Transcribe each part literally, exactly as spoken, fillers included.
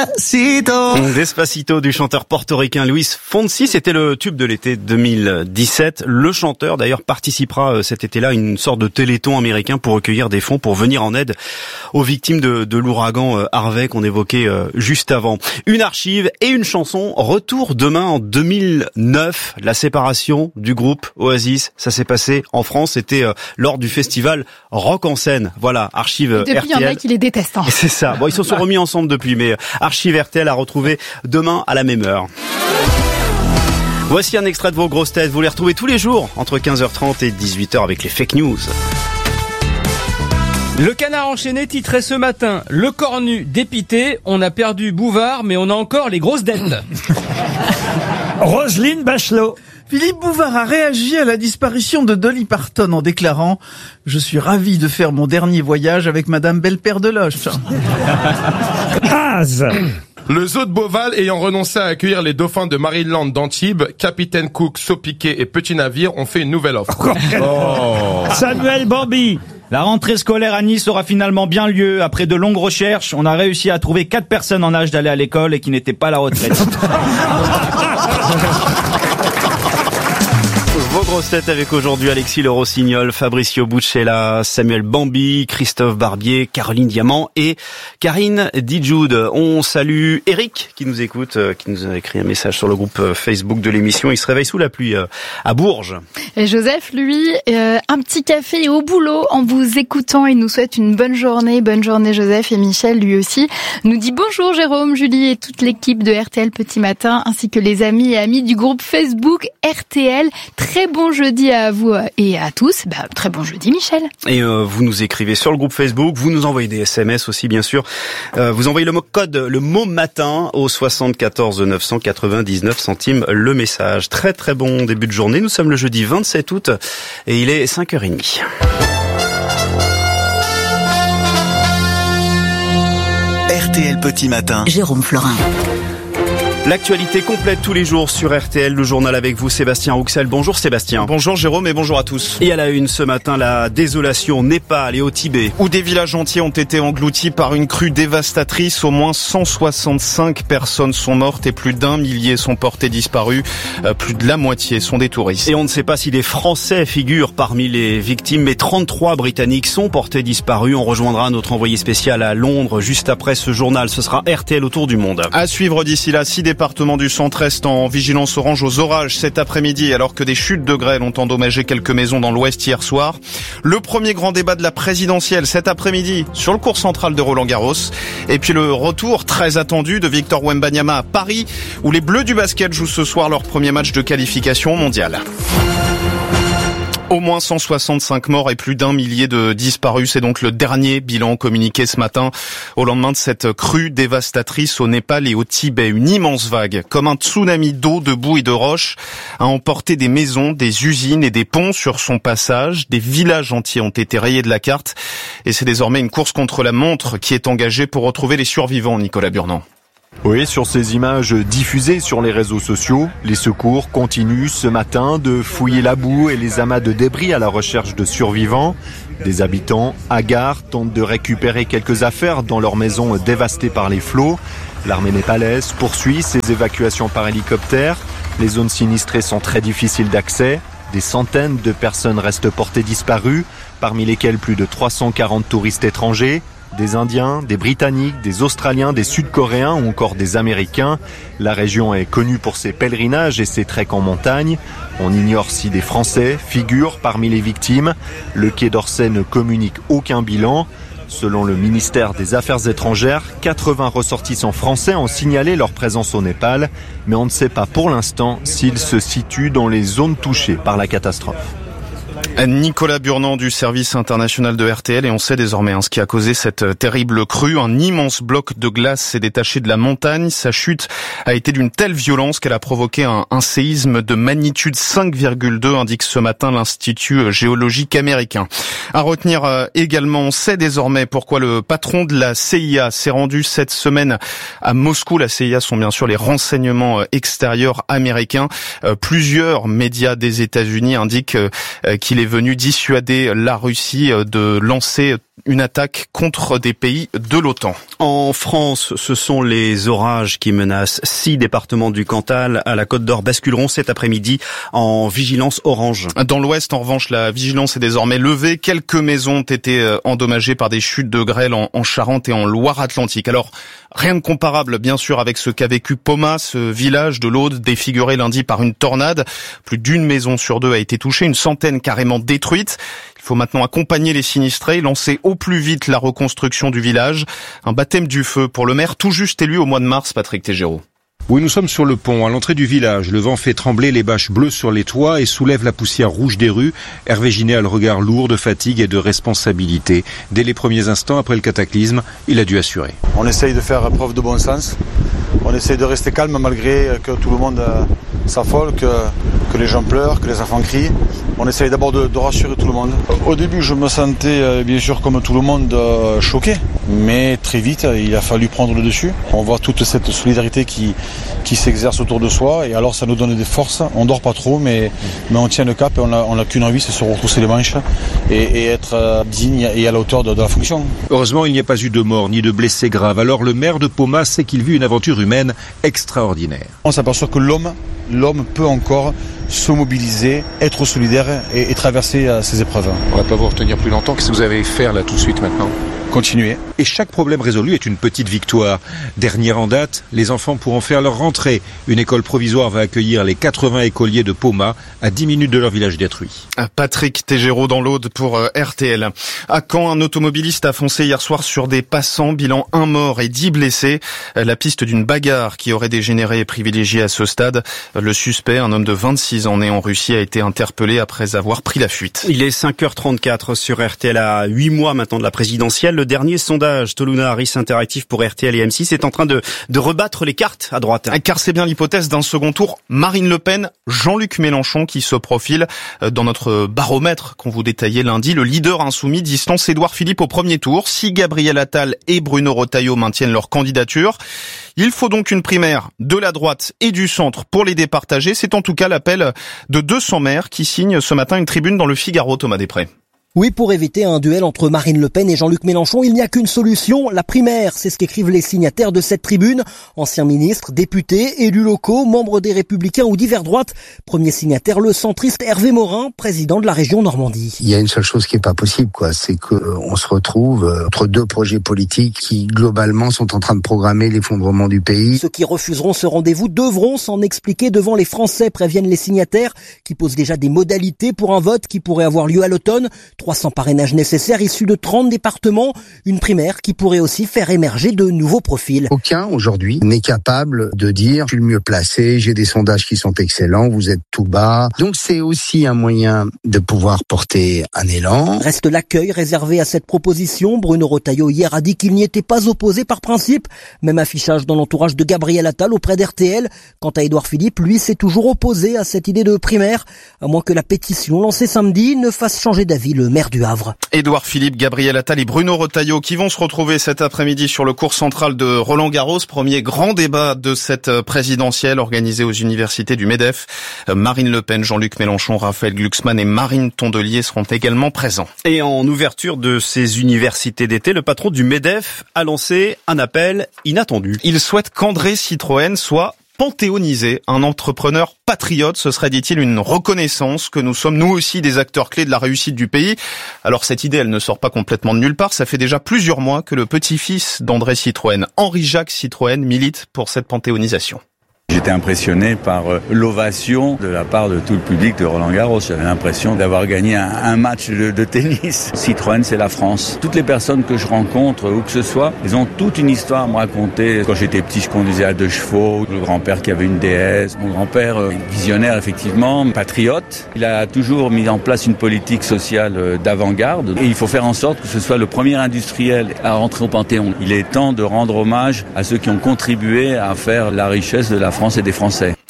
Despacito. Despacito du chanteur portoricain Luis Fonsi, c'était le tube de l'été deux mille dix-sept. Le chanteur d'ailleurs participera cet été-là à une sorte de téléthon américain pour recueillir des fonds pour venir en aide aux victimes de, de l'ouragan Harvey qu'on évoquait juste avant. Une archive et une chanson. Retour demain en deux mille neuf. La séparation du groupe Oasis, ça s'est passé en France. C'était lors du festival Rock en scène. Voilà, archive et depuis, R T L. Il y en a qui les détestent. Hein. C'est ça. Bon, ils se sont remis ensemble depuis, mais archive R T L à retrouver demain à la même heure. Voici un extrait de vos grosses têtes. Vous les retrouvez tous les jours entre quinze heures trente et dix-huit heures avec les fake news. Le Canard enchaîné titrait ce matin: le cornu dépité, on a perdu Bouvard, mais on a encore les grosses dettes. Roselyne Bachelot. Philippe Bouvard a réagi à la disparition de Dolly Parton en déclarant « Je suis ravi de faire mon dernier voyage avec Madame Belle-Père de Loche. » Az. Le zoo de Beauval ayant renoncé à accueillir les dauphins de Maryland d'Antibes, Capitaine Cook, Saupiquet et Petit Navire ont fait une nouvelle offre. Oh. Samuel Bambi. La rentrée scolaire à Nice aura finalement bien lieu. Après de longues recherches, on a réussi à trouver quatre personnes en âge d'aller à l'école et qui n'étaient pas à la retraite. Vos grosses têtes avec aujourd'hui Alexis Le Rossignol, Fabricio Buccella, Samuel Bambi, Christophe Barbier, Caroline Diamant et Karine Dijoud. On salue Eric qui nous écoute, qui nous a écrit un message sur le groupe Facebook de l'émission. Il se réveille sous la pluie à Bourges. Et Joseph, lui, euh, un petit café au boulot en vous écoutant. Il nous souhaite une bonne journée. Bonne journée Joseph. Et Michel, lui aussi, nous dit bonjour Jérôme, Julie et toute l'équipe de R T L Petit Matin, ainsi que les amis et amis du groupe Facebook R T L. Très bon jeudi à vous et à tous. Bah, très bon jeudi Michel. Et euh, vous nous écrivez sur le groupe Facebook, vous nous envoyez des S M S aussi bien sûr. Euh, vous envoyez le mot code, le mot matin au soixante-quatorze neuf cent quatre-vingt-dix-neuf centimes le message. Très très bon début de journée. Nous sommes le jeudi vingt-sept août et il est cinq heures trente. R T L Petit Matin. Jérôme Florin. L'actualité complète tous les jours sur R T L, le journal avec vous, Sébastien Rouxel. Bonjour Sébastien. Bonjour Jérôme et bonjour à tous. Et à la une ce matin, la désolation au Népal et au Tibet. Où des villages entiers ont été engloutis par une crue dévastatrice. Au moins cent soixante-cinq personnes sont mortes et plus d'un millier sont portés disparus. Euh, plus de la moitié sont des touristes. Et on ne sait pas si des Français figurent parmi les victimes, mais trente-trois Britanniques sont portés disparus. On rejoindra notre envoyé spécial à Londres juste après ce journal. Ce sera R T L autour du monde. À suivre d'ici là, six départements du centre-est en vigilance orange aux orages cet après-midi, alors que des chutes de grêle ont endommagé quelques maisons dans l'ouest hier soir. Le premier grand débat de la présidentielle cet après-midi sur le court central de Roland-Garros. Et puis le retour très attendu de Victor Wembanyama à Paris, où les Bleus du basket jouent ce soir leur premier match de qualification mondiale. Au moins cent soixante-cinq morts et plus d'un millier de disparus. C'est donc le dernier bilan communiqué ce matin au lendemain de cette crue dévastatrice au Népal et au Tibet. Une immense vague, comme un tsunami d'eau, de boue et de roches, a emporté des maisons, des usines et des ponts sur son passage. Des villages entiers ont été rayés de la carte. Et c'est désormais une course contre la montre qui est engagée pour retrouver les survivants, Nicolas Burnand. Oui, sur ces images diffusées sur les réseaux sociaux, les secours continuent ce matin de fouiller la boue et les amas de débris à la recherche de survivants. Des habitants hagards tentent de récupérer quelques affaires dans leurs maisons dévastées par les flots. L'armée népalaise poursuit ses évacuations par hélicoptère. Les zones sinistrées sont très difficiles d'accès. Des centaines de personnes restent portées disparues, parmi lesquelles plus de trois cent quarante touristes étrangers. Des Indiens, des Britanniques, des Australiens, des Sud-Coréens ou encore des Américains. La région est connue pour ses pèlerinages et ses treks en montagne. On ignore si des Français figurent parmi les victimes. Le Quai d'Orsay ne communique aucun bilan. Selon le ministère des Affaires étrangères, quatre-vingts ressortissants français ont signalé leur présence au Népal, mais on ne sait pas pour l'instant s'ils se situent dans les zones touchées par la catastrophe. Nicolas Burnand du service international de R T L, et on sait désormais hein, ce qui a causé cette terrible crue. Un immense bloc de glace s'est détaché de la montagne. Sa chute a été d'une telle violence qu'elle a provoqué un, un séisme de magnitude cinq virgule deux, indique ce matin l'Institut géologique américain. À retenir euh, également, on sait désormais pourquoi le patron de la C I A s'est rendu cette semaine à Moscou. La C I A sont bien sûr les renseignements extérieurs américains. Euh, plusieurs médias des États-Unis indiquent euh, qu'il est venu dissuader la Russie de lancer une attaque contre des pays de l'OTAN. En France, ce sont les orages qui menacent six départements du Cantal. À la Côte d'Or basculeront cet après-midi en vigilance orange. Dans l'Ouest, en revanche, la vigilance est désormais levée. Quelques maisons ont été endommagées par des chutes de grêle en, en Charente et en Loire-Atlantique. Alors, rien de comparable, bien sûr, avec ce qu'a vécu Poma, ce village de l'Aude défiguré lundi par une tornade. Plus d'une maison sur deux a été touchée, une centaine carrément détruite. Il faut maintenant accompagner les sinistrés, lancer au plus vite la reconstruction du village. Un baptême du feu pour le maire tout juste élu au mois de mars, Patrick Tégéraud. Oui, nous sommes sur le pont, à l'entrée du village. Le vent fait trembler les bâches bleues sur les toits et soulève la poussière rouge des rues. Hervé Ginet a le regard lourd de fatigue et de responsabilité. Dès les premiers instants après le cataclysme, il a dû assurer. On essaye de faire preuve de bon sens. On essaye de rester calme malgré que tout le monde euh, s'affole, que, que les gens pleurent, que les enfants crient. On essaye d'abord de, de rassurer tout le monde. Au début, je me sentais euh, bien sûr comme tout le monde euh, choqué. Mais très vite, il a fallu prendre le dessus. On voit toute cette solidarité qui, qui s'exerce autour de soi. Et alors, ça nous donne des forces. On dort pas trop, mais, mais on tient le cap et on a, on a qu'une envie, c'est se retrousser les manches et, et être euh, digne et à la hauteur de, de la fonction. Heureusement, il n'y a pas eu de mort ni de blessés graves. Alors, le maire de Poma sait qu'il vit une aventure humaine extraordinaire. On s'aperçoit que l'homme, l'homme peut encore se mobiliser, être solidaire et, et traverser euh, ces épreuves. On va pas vous retenir plus longtemps. Qu'est-ce que vous allez faire là tout de suite maintenant ? Continuer. Et chaque problème résolu est une petite victoire. Dernière en date, les enfants pourront faire leur rentrée. Une école provisoire va accueillir les quatre-vingts écoliers de Poma à dix minutes de leur village détruit. Patrick Tégéraud dans l'Aude pour R T L. À Caen, un automobiliste a foncé hier soir sur des passants, bilan un mort et dix blessés. La piste d'une bagarre qui aurait dégénéré est privilégiée à ce stade. Le suspect, un homme de vingt-six ans né en Russie, a été interpellé après avoir pris la fuite. Il est cinq heures trente-quatre sur R T L à huit mois maintenant de la présidentielle. Le dernier sondage Toluna Harris Interactive pour R T L et M six est en train de, de rebattre les cartes à droite. Car c'est bien l'hypothèse d'un second tour. Marine Le Pen, Jean-Luc Mélenchon qui se profile dans notre baromètre qu'on vous détaillait lundi. Le leader insoumis distance Édouard Philippe au premier tour. Si Gabriel Attal et Bruno Retailleau maintiennent leur candidature, il faut donc une primaire de la droite et du centre pour les départager. C'est en tout cas l'appel de deux cents maires qui signent ce matin une tribune dans le Figaro, Thomas Després. Oui, pour éviter un duel entre Marine Le Pen et Jean-Luc Mélenchon, il n'y a qu'une solution, la primaire. C'est ce qu'écrivent les signataires de cette tribune. Anciens ministres, députés, élus locaux, membres des Républicains ou divers droites. Premier signataire, le centriste Hervé Morin, président de la région Normandie. Il y a une seule chose qui est pas possible, quoi. C'est qu'on se retrouve entre deux projets politiques qui, globalement, sont en train de programmer l'effondrement du pays. Ceux qui refuseront ce rendez-vous devront s'en expliquer devant les Français, préviennent les signataires, qui posent déjà des modalités pour un vote qui pourrait avoir lieu à l'automne. trois cents parrainages nécessaires issus de trente départements, une primaire qui pourrait aussi faire émerger de nouveaux profils. Aucun aujourd'hui n'est capable de dire « je suis le mieux placé, j'ai des sondages qui sont excellents, vous êtes tout bas ». Donc c'est aussi un moyen de pouvoir porter un élan. Reste l'accueil réservé à cette proposition. Bruno Retailleau hier a dit qu'il n'y était pas opposé par principe. Même affichage dans l'entourage de Gabriel Attal auprès d'R T L. Quant à Édouard Philippe, lui s'est toujours opposé à cette idée de primaire, à moins que la pétition lancée samedi ne fasse changer d'avis le maire du Havre. Édouard Philippe, Gabriel Attal et Bruno Retailleau qui vont se retrouver cet après-midi sur le cours central de Roland-Garros. Premier grand débat de cette présidentielle organisée aux universités du MEDEF. Marine Le Pen, Jean-Luc Mélenchon, Raphaël Glucksmann et Marine Tondelier seront également présents. Et en ouverture de ces universités d'été, le patron du MEDEF a lancé un appel inattendu. Il souhaite qu'André Citroën soit panthéonisé, un entrepreneur patriote. Ce serait, dit-il, une reconnaissance que nous sommes nous aussi des acteurs clés de la réussite du pays. Alors cette idée, elle ne sort pas complètement de nulle part. Ça fait déjà plusieurs mois que le petit-fils d'André Citroën, Henri-Jacques Citroën, milite pour cette panthéonisation. J'étais impressionné par l'ovation de la part de tout le public de Roland-Garros. J'avais l'impression d'avoir gagné un, un match de, de tennis. Citroën, c'est la France. Toutes les personnes que je rencontre, où que ce soit, ils ont toute une histoire à me raconter. Quand j'étais petit, je conduisais à deux chevaux. Le grand-père qui avait une D S. Mon grand-père, visionnaire effectivement, patriote. Il a toujours mis en place une politique sociale d'avant-garde. Et il faut faire en sorte que ce soit le premier industriel à rentrer au Panthéon. Il est temps de rendre hommage à ceux qui ont contribué à faire la richesse de la France et des Français.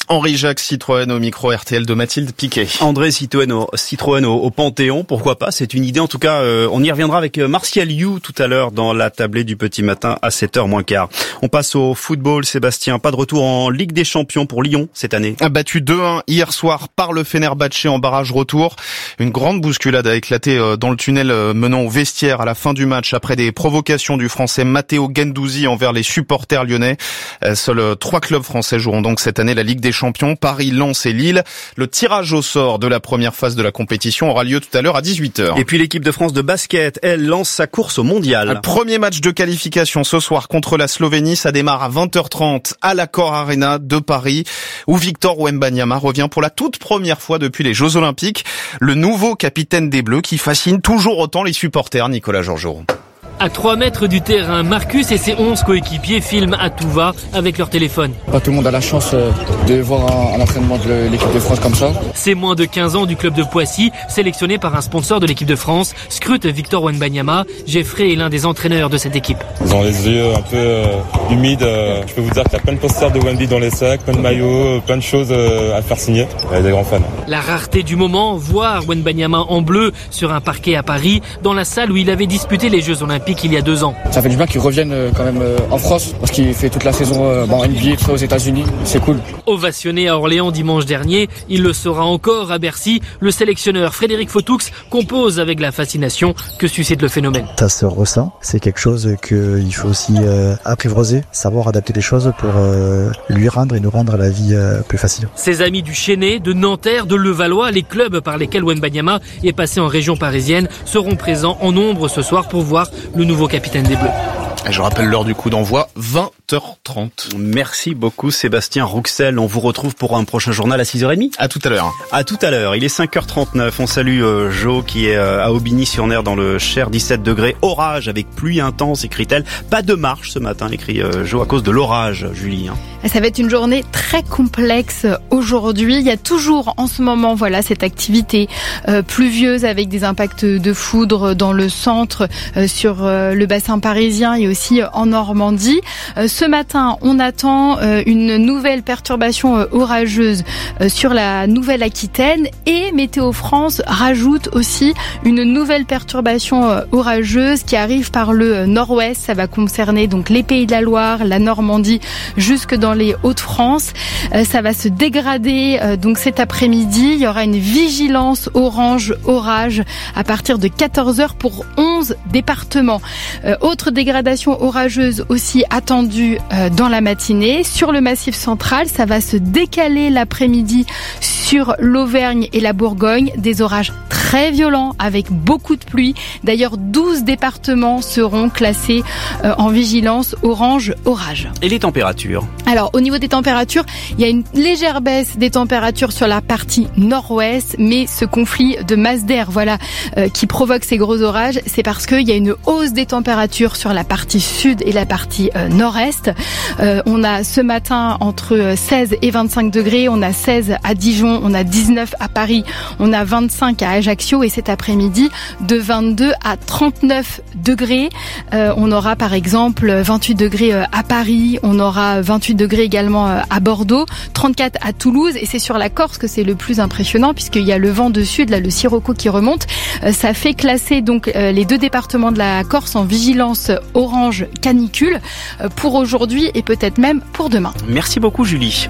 Henri Jacques Citroën au micro R T L de Mathilde Piquet. André Citroën au, Citroën au, au Panthéon, pourquoi pas, c'est une idée. En tout cas, euh, on y reviendra avec Martial You tout à l'heure dans la tablée du petit matin à sept heures moins quart. On passe au football, Sébastien. Pas de retour en Ligue des Champions pour Lyon cette année. Battu deux un hier soir par le Fenerbahçe en barrage retour. Une grande bousculade a éclaté dans le tunnel menant au vestiaire à la fin du match après des provocations du Français Matteo Guendouzi envers les supporters lyonnais. Seuls trois clubs français joueront donc cette année la Ligue des Champions, Paris, Lens et Lille. Le tirage au sort de la première phase de la compétition aura lieu tout à l'heure à dix-huit heures. Et puis l'équipe de France de basket, elle lance sa course au mondial. Premier match de qualification ce soir contre la Slovénie, ça démarre à vingt heures trente à l'Accor Arena de Paris, où Victor Wembanyama revient pour la toute première fois depuis les Jeux Olympiques. Le nouveau capitaine des Bleus qui fascine toujours autant les supporters, Nicolas Georgerot. À trois mètres du terrain, Marcus et ses onze coéquipiers filment à tout va avec leur téléphone. Pas tout le monde a la chance de voir un, un entraînement de l'équipe de France comme ça. Ces moins de quinze ans du club de Poissy, sélectionné par un sponsor de l'équipe de France, scrute Victor Wembanyama. Jeffrey est l'un des entraîneurs de cette équipe. Ils ont les yeux un peu euh, humides. Euh, je peux vous dire qu'il y a plein de posters de Wemby dans les sacs, plein de maillots, plein de choses euh, à faire signer. Il y a des grands fans. La rareté du moment, voir Wembanyama en bleu sur un parquet à Paris, dans la salle où il avait disputé les Jeux Olympiques il y a deux ans. Ça fait du bien qu'il revienne quand même en France, parce qu'il fait toute la saison en N B A, tout ça aux États-Unis. C'est cool. Ovationné à Orléans dimanche dernier, il le sera encore à Bercy. Le sélectionneur Frédéric Fautoux compose avec la fascination que suscite le phénomène. Ça se ressent, c'est quelque chose qu'il faut aussi euh, apprivoiser, savoir adapter les choses pour euh, lui rendre et nous rendre la vie euh, plus facile. Ses amis du Chesnay, de Nanterre, de Levallois, les clubs par lesquels Wembanyama est passé en région parisienne, seront présents en nombre ce soir pour voir le nouveau capitaine des Bleus. Je rappelle l'heure du coup d'envoi, vingt heures trente. Merci beaucoup Sébastien Rouxel. On vous retrouve pour un prochain journal à six heures trente. À tout à l'heure. À tout à l'heure. Il est cinq heures trente-neuf. On salue euh, Jo qui est euh, à Aubigny-sur-Ner dans le Cher, dix-sept degrés. Orage avec pluie intense, écrit-elle. Pas de marche ce matin, écrit euh, Jo, à cause de l'orage, Julie. Hein. Ça va être une journée très complexe aujourd'hui. Il y a toujours en ce moment, voilà, cette activité euh, pluvieuse avec des impacts de foudre dans le centre, euh, sur euh, le bassin parisien et aussi en Normandie. Euh, ce matin, on attend euh, une nouvelle perturbation euh, orageuse euh, sur la Nouvelle-Aquitaine et Météo France rajoute aussi une nouvelle perturbation euh, orageuse qui arrive par le euh, nord-ouest. Ça va concerner donc les Pays de la Loire, la Normandie, jusque dans les Hauts-de-France. Euh, ça va se dégrader euh, donc cet après-midi. Il y aura une vigilance orange orage à partir de quatorze heures pour onze départements. Euh, autre dégradation orageuse aussi attendue euh, dans la matinée. Sur le Massif central, ça va se décaler l'après-midi sur l'Auvergne et la Bourgogne. Des orages très violents avec beaucoup de pluie. D'ailleurs, douze départements seront classés euh, en vigilance orange orage. Et les températures ? Alors, au niveau des températures, il y a une légère baisse des températures sur la partie nord-ouest, mais ce conflit de masse d'air, voilà, euh, qui provoque ces gros orages, c'est parce qu'il y a une hausse des températures sur la partie sud et la partie euh, nord-est. Euh, on a ce matin entre seize et vingt-cinq degrés, on a seize à Dijon, on a dix-neuf à Paris, on a vingt-cinq à Ajaccio et cet après-midi de vingt-deux à trente-neuf degrés. Euh, on aura par exemple vingt-huit degrés à Paris, on aura vingt-huit degrés également à Bordeaux, trente-quatre à Toulouse et c'est sur la Corse que c'est le plus impressionnant puisqu'il y a le vent de sud, là le sirocco qui remonte. Euh, ça fait classer donc euh, les deux départements de la Corse en vigilance orange canicule euh, pour aujourd'hui et peut-être même pour demain. Merci beaucoup Julie.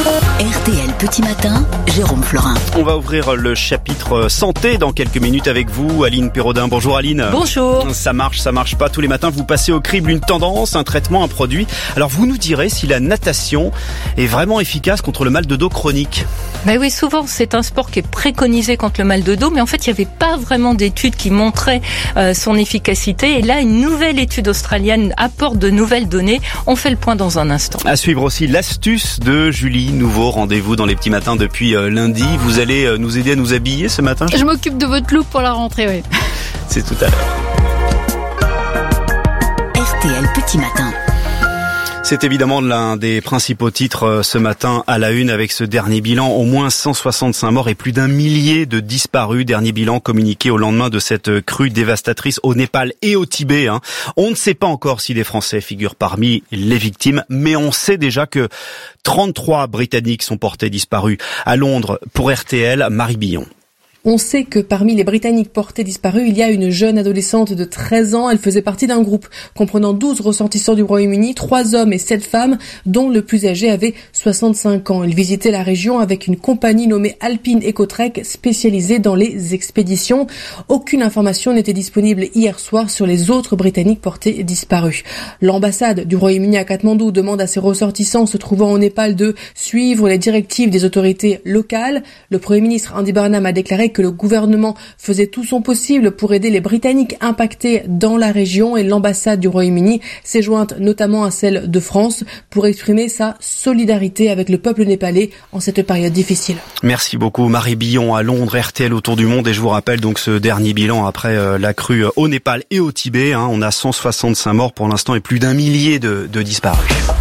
R T L Petit Matin, Jérôme Florin. On va ouvrir le chapitre santé dans quelques minutes avec vous, Aline Pérodin. Bonjour Aline. Bonjour. Ça marche, ça marche pas. Tous les matins, vous passez au crible une tendance, un traitement, un produit. Alors vous nous direz si la natation est vraiment efficace contre le mal de dos chronique. Ben oui, souvent c'est un sport qui est préconisé contre le mal de dos, mais en fait il n'y avait pas vraiment d'études qui montraient euh, son efficacité. Et là, une nouvelle étude australienne apporte de nouvelles données. On fait le point dans un instant. À suivre aussi l'astuce de Julie. Nouveau rendez-vous dans les petits matins depuis euh, lundi. Vous allez euh, nous aider à nous habiller ce matin ? Je m'occupe de votre look pour la rentrée, oui. C'est tout à l'heure. R T L Petit Matin. C'est évidemment l'un des principaux titres ce matin à la une avec ce dernier bilan. Au moins cent soixante-cinq morts et plus d'un millier de disparus. Dernier bilan communiqué au lendemain de cette crue dévastatrice au Népal et au Tibet. Hein. On ne sait pas encore si des Français figurent parmi les victimes, mais on sait déjà que trente-trois Britanniques sont portés disparus à Londres. Pour R T L, Marie Billon. On sait que parmi les Britanniques portés disparus, il y a une jeune adolescente de treize ans. Elle faisait partie d'un groupe comprenant douze ressortissants du Royaume-Uni, trois hommes et sept femmes, dont le plus âgé avait soixante-cinq ans. Ils visitaient la région avec une compagnie nommée Alpine Ecotrek, spécialisée dans les expéditions. Aucune information n'était disponible hier soir sur les autres Britanniques portés disparus. L'ambassade du Royaume-Uni à Katmandou demande à ses ressortissants se trouvant au Népal de suivre les directives des autorités locales. Le Premier ministre Andy Burnham a déclaré que le gouvernement faisait tout son possible pour aider les Britanniques impactés dans la région et l'ambassade du Royaume-Uni s'est jointe notamment à celle de France pour exprimer sa solidarité avec le peuple népalais en cette période difficile. Merci beaucoup Marie Billon à Londres, R T L autour du monde et je vous rappelle donc ce dernier bilan après euh, la crue au Népal et au Tibet. Hein, on a cent soixante-cinq morts pour l'instant et plus d'un millier de, de disparus.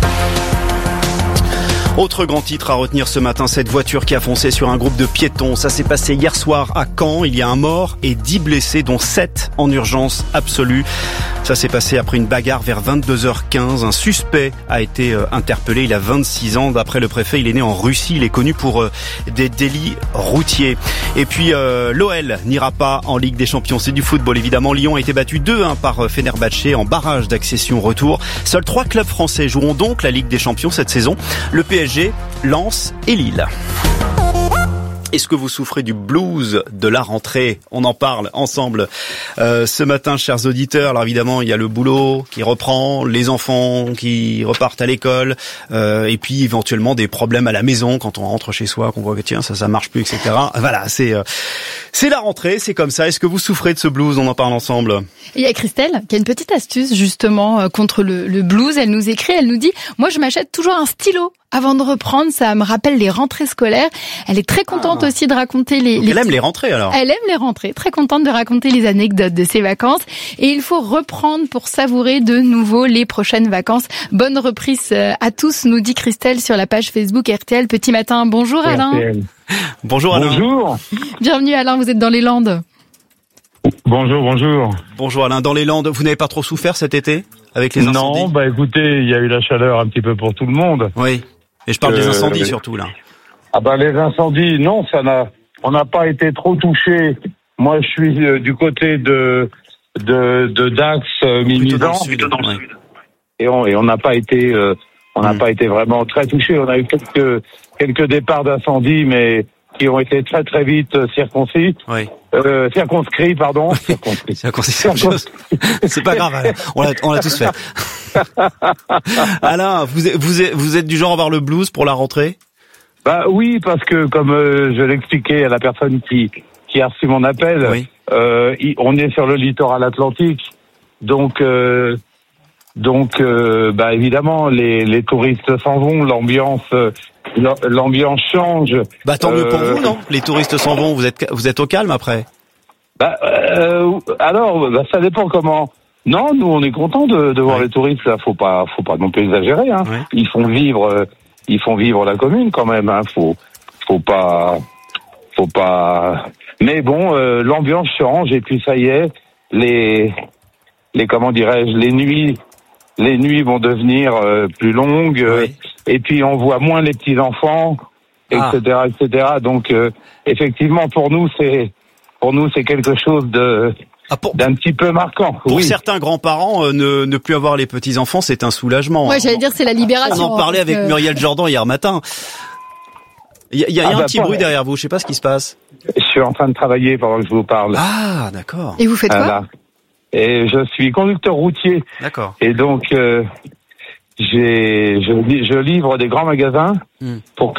Autre grand titre à retenir ce matin, cette voiture qui a foncé sur un groupe de piétons. Ça s'est passé hier soir à Caen. Il y a un mort et dix blessés, dont sept en urgence absolue. Ça s'est passé après une bagarre vers vingt-deux heures quinze. Un suspect a été euh, interpellé. Il a vingt-six ans. D'après le préfet, il est né en Russie. Il est connu pour euh, des délits routiers. Et puis euh, l'O L n'ira pas en Ligue des Champions. C'est du football évidemment. Lyon a été battu deux un par Fenerbahçe en barrage d'accession retour. Seuls trois clubs français joueront donc la Ligue des Champions cette saison. Le P S G, Lens et Lille. Est-ce que vous souffrez du blues de la rentrée? On en parle ensemble euh, ce matin, chers auditeurs. Alors évidemment, il y a le boulot qui reprend, les enfants qui repartent à l'école, euh, et puis éventuellement des problèmes à la maison quand on rentre chez soi, qu'on voit que tiens ça ça marche plus, et cetera. Voilà, c'est euh, c'est la rentrée, c'est comme ça. Est-ce que vous souffrez de ce blues? On en parle ensemble. Il y a Christelle qui a une petite astuce justement euh, contre le, le blues. Elle nous écrit, elle nous dit « Moi, je m'achète toujours un stylo avant de reprendre. Ça me rappelle les rentrées scolaires. » Elle est très contente ah. aussi de raconter les... les... Elle aime les rentrées alors. Elle aime les rentrées. Très contente de raconter les anecdotes de ses vacances. Et il faut reprendre pour savourer de nouveau les prochaines vacances. Bonne reprise à tous, nous dit Christelle sur la page Facebook R T L Petit Matin. Bonjour Alain. R T L. Bonjour Alain. Bonjour. Bienvenue Alain, vous êtes dans les Landes. Bonjour, bonjour. Bonjour Alain, dans les Landes, vous n'avez pas trop souffert cet été avec les incendies? Non, bah écoutez, il y a eu la chaleur un petit peu pour tout le monde. Oui, et je parle euh, des incendies mais... surtout là. Ah bah les incendies, non, ça n'a, on n'a pas été trop touchés. Moi, je suis euh, du côté de de, de Dax, euh, Mimizan, plutôt dans le sud. Et on et on n'a pas été, euh, on n'a mmh. pas été vraiment très touchés. On a eu quelques quelques départs d'incendies, mais qui ont été très très vite circoncis. Oui. Euh, circonscrits, pardon. Circonscrits. Circonscrits. C'est pas grave, Alain. On l'a, on l'a tous fait. Alain, vous êtes, vous êtes, vous êtes du genre à avoir le blues pour la rentrée? Bah oui, parce que comme euh, je l'expliquais à la personne qui qui a reçu mon appel, oui. euh, on est sur le littoral atlantique, donc euh, donc euh, bah évidemment les les touristes s'en vont, l'ambiance l'ambiance change. Bah tant mieux pour euh, vous, non? Les touristes s'en vont, vous êtes vous êtes au calme après? Bah euh, alors bah, ça dépend comment. Non, nous on est contents de, de voir ouais. les touristes. Là, faut pas faut pas non plus exagérer. Hein. Ouais. Ils font vivre. Euh, Ils font vivre la commune quand même, hein. Faut, faut pas, faut pas. Mais bon, euh, l'ambiance change et puis ça y est, les, les comment dirais-je, les nuits, les nuits vont devenir euh, plus longues. Oui. Euh, et puis on voit moins les petits enfants, et cetera, ah. et cetera. Donc euh, effectivement, pour nous, c'est, pour nous, c'est quelque chose de. Ah pour, d'un petit peu marquant. Pour oui. certains grands-parents, euh, ne, ne plus avoir les petits-enfants, c'est un soulagement. Ouais, j'allais dire, c'est la libération. On en parlait avec euh... Muriel Jordan hier matin. Il y a, y a, ah y a bah un petit pas, bruit derrière vous, je sais pas ce qui se passe. Je suis en train de travailler pendant que je vous parle. Ah, d'accord. Et vous faites quoi? Voilà. Et je suis conducteur routier. D'accord. Et donc, euh, j'ai, je, je livre des grands magasins hmm. pour